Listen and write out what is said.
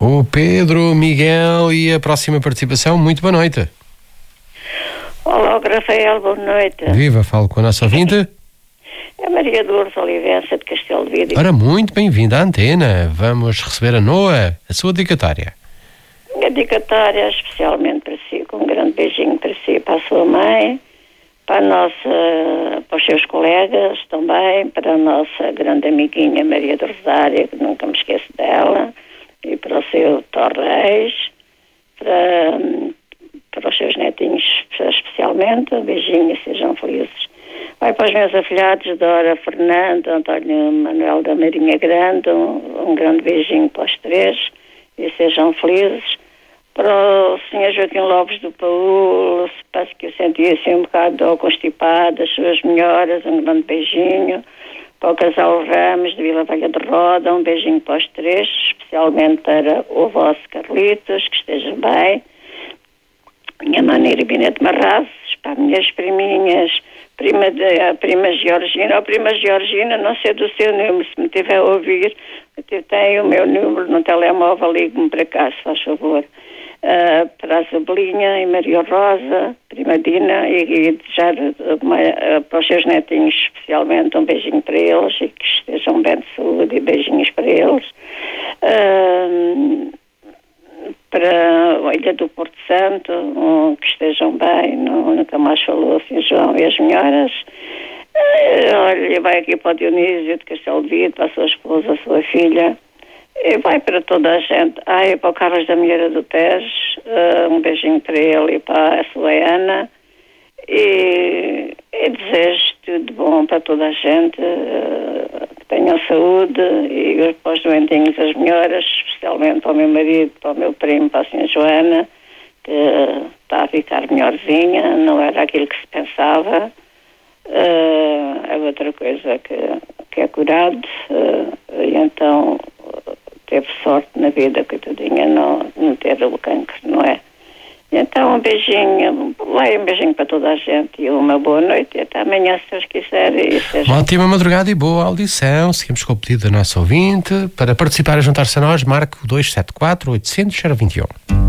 O Pedro, Miguel e a próxima participação. Muito boa noite. Olá, Rafael, boa noite. Viva, falo com a nossa ouvinte. É Maria Lourdes Olivença de Castelo de Vide. Ora, muito bem-vinda à antena. Vamos receber a Noa, a sua dedicatória. A dedicatória especialmente para si, com um grande beijinho para si, para a sua mãe, para os seus colegas também, para a nossa grande amiguinha Maria do Rosário, que nunca me esqueço dela, e para o seu Torres, para os seus netinhos especialmente, um beijinho e sejam felizes. Vai para os meus afilhados, Dora, Fernando, António Manuel da Marinha Grande, um grande beijinho para os três e sejam felizes. Para o Sr. Joaquim Lopes do Paúl, parece que eu sentia assim um bocado constipado, as suas melhoras, um grande beijinho. Para o casal Ramos de Vila Velha de Roda, um beijinho para os três, especialmente para o vosso Carlitos, que esteja bem. Minha maneira Ibinete Marrazes, para as minhas priminhas, a prima Georgina, não sei do seu número, se me tiver a ouvir, tem o meu número no telemóvel, ligue-me para cá, se faz favor. Para a Zabelinha e Maria Rosa, prima Dina, e desejar para os seus netinhos especialmente um beijinho para eles e que estejam bem de saúde e beijinhos para eles. Para a Ilha do Porto Santo, que estejam bem, nunca mais falou assim João e as melhoras. Olha, vai aqui para o Dionísio de Castelo de Vide, para a sua esposa, a sua filha, e vai para toda a gente. E para o Carlos da Milheira do Tejo, um beijinho para ele e para a sua Ana, e desejo tudo bom para toda a gente, que tenham saúde, e para os doentinhos as melhoras, especialmente para o meu marido, para o meu primo, para a senhora Joana, que está a ficar melhorzinha, não era aquilo que se pensava. É outra coisa que é curado, e então teve sorte na vida, coitadinha, não ter o cancro, não é? Então um beijinho para toda a gente e uma boa noite e até amanhã, se Deus quiser. Ótima madrugada e boa audição. Seguimos com o pedido da nossa ouvinte. Para participar e juntar-se a nós, marque o 274 800 021.